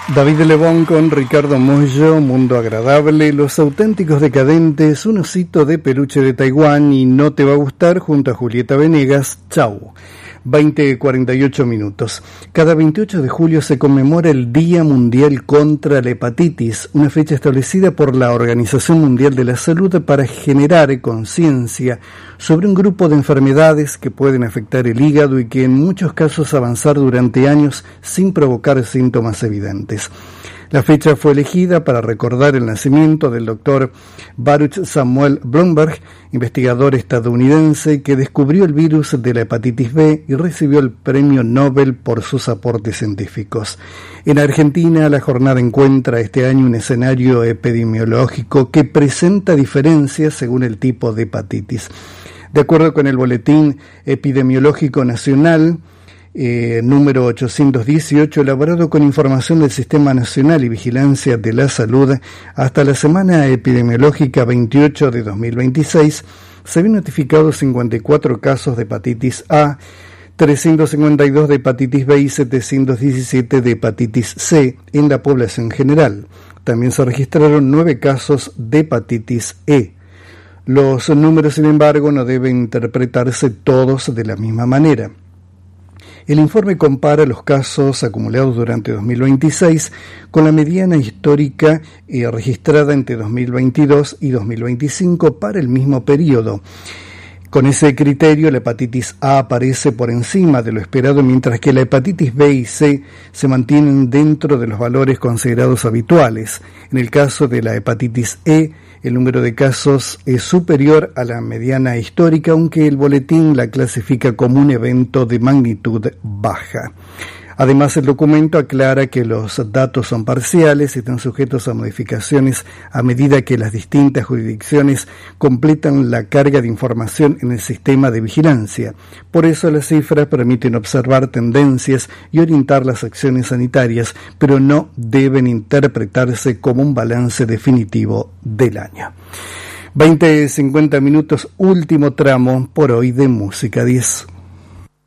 David Lebón con Ricardo Mollo, Mundo Agradable, Los Auténticos Decadentes, Un Osito de Peluche de Taiwán y No Te Va a Gustar junto a Julieta Venegas, Chau. 20:48. Cada 28 de julio se conmemora el Día Mundial contra la Hepatitis, una fecha establecida por la Organización Mundial de la Salud para generar conciencia sobre un grupo de enfermedades que pueden afectar el hígado y que en muchos casos avanzar durante años sin provocar síntomas evidentes. La fecha fue elegida para recordar el nacimiento del doctor Baruch Samuel Blumberg, investigador estadounidense que descubrió el virus de la hepatitis B y recibió el premio Nobel por sus aportes científicos. En Argentina, la jornada encuentra este año un escenario epidemiológico que presenta diferencias según el tipo de hepatitis. De acuerdo con el Boletín Epidemiológico Nacional, número 818, elaborado con información del Sistema Nacional y Vigilancia de la Salud, hasta la semana epidemiológica 28 de 2026, se habían notificado 54 casos de hepatitis A, 352 de hepatitis B y 717 de hepatitis C en la población general. También se registraron 9 casos de hepatitis E. Los números, sin embargo, no deben interpretarse todos de la misma manera. El informe compara los casos acumulados durante 2026 con la mediana histórica registrada entre 2022 y 2025 para el mismo periodo. Con ese criterio, la hepatitis A aparece por encima de lo esperado, mientras que la hepatitis B y C se mantienen dentro de los valores considerados habituales. En el caso de la hepatitis E, el número de casos es superior a la mediana histórica, aunque el boletín la clasifica como un evento de magnitud baja. Además, el documento aclara que los datos son parciales y están sujetos a modificaciones a medida que las distintas jurisdicciones completan la carga de información en el sistema de vigilancia. Por eso las cifras permiten observar tendencias y orientar las acciones sanitarias, pero no deben interpretarse como un balance definitivo del año. 20:50, último tramo por hoy de Música 10.